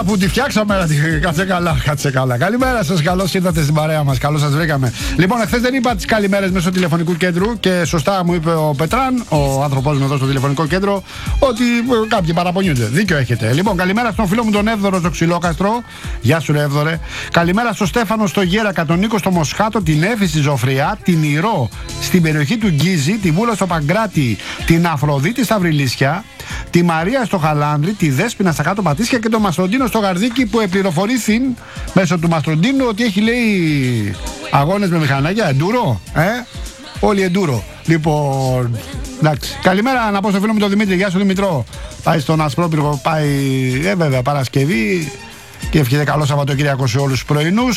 αφού τη φτιάξαμε, κάτσε καλά, κάτσε καλά. Καλημέρα σας, καλώς ήρθατε στην παρέα μας, καλώς σας βρήκαμε. Λοιπόν, εχθές δεν είπα τις καλημέρες μέσω τηλεφωνικού κέντρου και σωστά μου είπε ο Πετράν, ο άνθρωπός μου εδώ στο τηλεφωνικό κέντρο, ότι κάποιοι παραπονιούνται. Δίκιο έχετε. Λοιπόν, καλημέρα στον φίλο μου τον Εύδωρο στο Ξυλόκαστρο. Γεια σου, ρε Εύδωρε. Καλημέρα στον Στέφανο στο Γέρακα, τον Νίκο στο Μοσχάτο, την Εύη στη Ζωφριά, την Ηρώ στην περιοχή του Γκίζη, τη Βούλα στο Παγκράτη, την Αφροδίτη στα Βρυλίσια, τη Μαρία στο Χαλάνδρη, τη Δέσποινα στα Κάτω Πατήσια και τον Μαστροντίνο στο Γαρδίκι που επληροφορήθην μέσω του Μαστροντίνου ότι έχει, λέει, αγώνες με μηχανάκια, εντούρο, όλοι εντούρο. Λοιπόν, εντάξει. Καλημέρα να πω στο φίλο μου τον Δημήτρη. Γεια σου, Δημητρό. Πάει στον Ασπρόπυργο, πάει βέβαια Παρασκευή και εύχεται καλό Σαββατοκύριακο σε όλους τους πρωινούς.